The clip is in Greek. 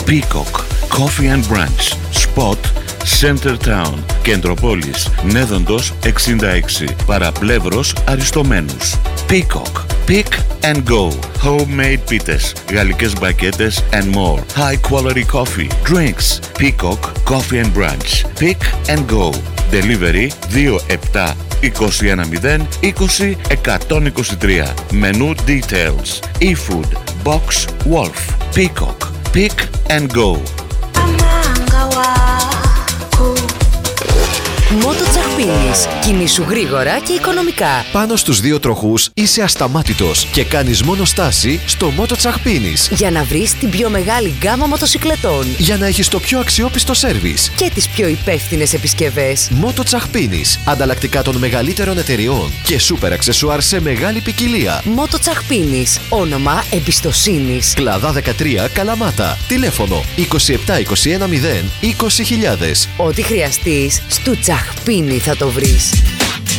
Peacock Coffee and Brunch. Spot Center Town. Κεντροπόλης Νέδοντος 66. Παραπλεύρος Αριστομένους. Peacock. Pick and go. Homemade pitas, γαλλικές μπακέτες and more. High quality coffee, drinks. Peacock Coffee and Brunch. Pick and go. Delivery 27 210 20 123. Menu details. E-food Box Wolf. Peacock. Pick and go. Μότο Τσαχπίνης. Κινήσου γρήγορα και οικονομικά. Πάνω στους δύο τροχούς είσαι ασταμάτητος και κάνεις μόνο στάση στο Μότο Τσαχπίνης. Για να βρεις την πιο μεγάλη γκάμα μοτοσικλετών. Για να έχεις το πιο αξιόπιστο σέρβις. Και τις πιο υπεύθυνες επισκευές. Μότο Τσαχπίνης. Ανταλλακτικά των μεγαλύτερων εταιριών και σούπερ αξεσουάρ σε μεγάλη ποικιλία. Μότο Τσαχπίνης. Όνομα εμπιστοσύνης. Κλαδά 13 Καλαμάτα. Τηλέφωνο 27 21 0 20.000. Ό,τι χρειαστείς, στο Τσαχπίνη θα το βρεις.